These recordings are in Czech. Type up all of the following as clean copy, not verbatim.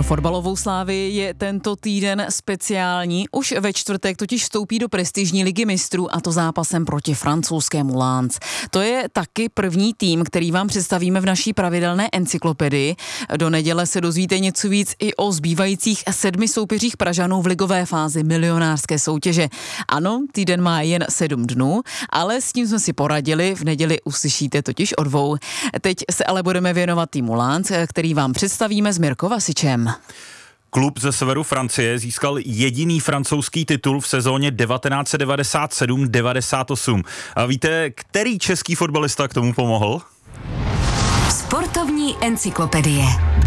fotbalovou Slávii je tento týden speciální. Už ve čtvrtek totiž vstoupí do prestižní ligy mistrů, a to zápasem proti francouzskému Lens. To je taky první tým, který vám představíme v naší pravidelné encyklopedii. Do neděle se dozvíte něco víc i o zbývajících 7 soupeřích Pražanů v ligové fázi milionářské soutěže. Ano, týden má jen 7 dnů, ale s tím jsme si poradili, v neděli uslyšíte totiž o 2. Teď se ale budeme věnovat týmu Lens, který vám představíme s Mirkou Vasičem. Klub ze severu Francie získal jediný francouzský titul v sezóně 1997-98. A víte, který český fotbalista k tomu pomohl? Sportovní encyklopedie.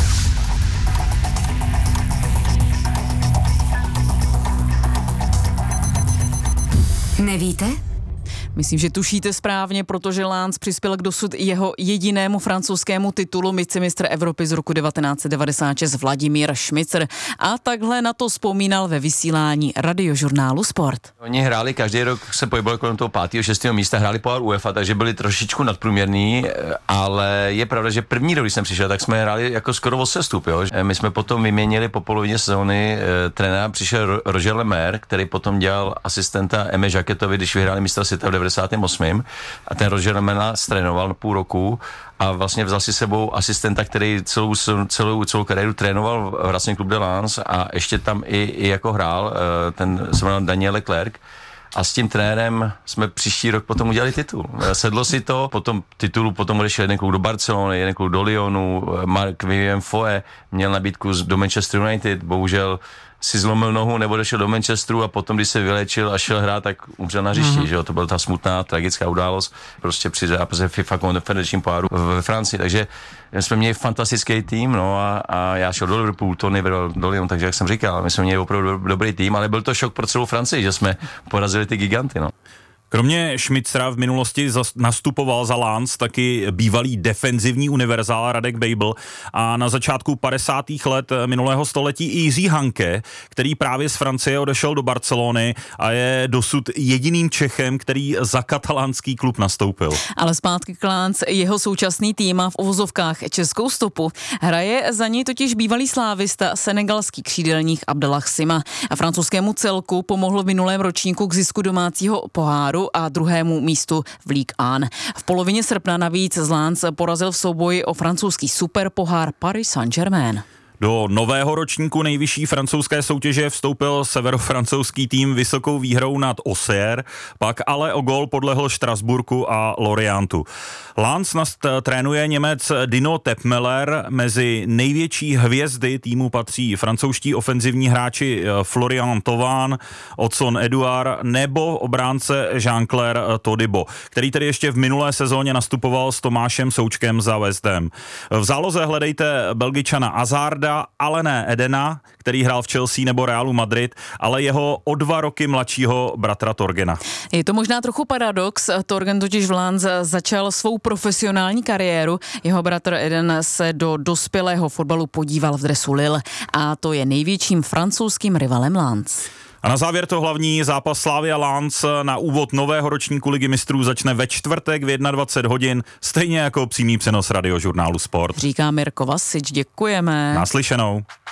Nevíte? Myslím, že tušíte správně, protože Lens přispěl k dosud jeho jedinému francouzskému titulu vicemistr Evropy z roku 1996 Vladimír Šmicer. A takhle na to vzpomínal ve vysílání radiožurnálu Sport. Oni hráli každý rok, se pohybovali kolem toho 5. 6. místa, hráli pohár UEFA, takže byli trošičku nadprůměrní, ale je pravda, že první rok, když jsem přišel, tak jsme hráli jako skoro o sestup. Jo? My jsme potom vyměnili po polovině sezóny trenéra, přišel Roger Lemaire, který potom dělal asistenta Eme Jacquetovi, když vyhráli mistra světa v 98. A ten Roger Lemaire trénoval na půl roku a vlastně vzal si sebou asistenta, který celou kariéru trénoval v Racing Club de Lens a ještě tam i jako hrál, ten se jmenoval Daniel Leclerc. A s tím trenérem jsme příští rok potom udělali titul. Sedlo si to, potom titulu, potom odešel jeden kluk do Barcelony, jeden kluk do Lyonu, Marc-Vivien Foé měl nabídku do Manchester United, bohužel si zlomil nohu nebo došel do Manchesteru a potom, když se vylečil a šel hrát, tak umřel na hřišti, že jo, to byla ta smutná, tragická událost, prostě při zápase FIFA konferenčním poháru ve Francii, takže jsme měli fantastický tým, no a já šel do Liverpoolu, Tony byl do Lyonu, takže jak jsem říkal, my jsme měli opravdu dobrý tým, ale byl to šok pro celou Francii, že jsme porazili ty giganty, no. Kromě Šmicera v minulosti nastupoval za Lens taky bývalý defenzivní univerzál Radek Bejbl a na začátku 50. let minulého století i Jiří Hanke, který právě z Francie odešel do Barcelony a je dosud jediným Čechem, který za katalánský klub nastoupil. Ale zpátky k Lens, jeho současný tým má v uvozovkách českou stopu. Hraje za něj totiž bývalý slávista, senegalský křídelník Abdellah Sima. A francouzskému celku pomohl v minulém ročníku k zisku domácího poháru a druhému místu v Ligue 1. V polovině srpna navíc z Lens porazil v souboji o francouzský superpohár Paris Saint-Germain. Do nového ročníku nejvyšší francouzské soutěže vstoupil severofrancouzský tým vysokou výhrou nad Auxerre, pak ale o gól podlehl Štrasburku a Lorientu. Lens trénuje Němec Dino Tepmeller, mezi největší hvězdy týmu patří francouzští ofenzivní hráči Florian Thauvin, Otson Edouard nebo obránce Jean-Claire Todibo, který tedy ještě v minulé sezóně nastupoval s Tomášem Součkem za West Ham. V záloze hledejte Belgičana Hazarda, ale ne Edena, který hrál v Chelsea nebo Realu Madrid, ale jeho o 2 roky mladšího bratra Torgena. Je to možná trochu paradox, Torgen totiž v Lens začal svou profesionální kariéru, jeho bratr Eden se do dospělého fotbalu podíval v dresu Lille a to je největším francouzským rivalem Lens. A na závěr to hlavní zápas Slavia Lens na úvod nového ročníku Ligy mistrů začne ve čtvrtek v 21 hodin, stejně jako přímý přenos radiožurnálu Sport. Říká Mirko Vasič, děkujeme. Naslyšenou.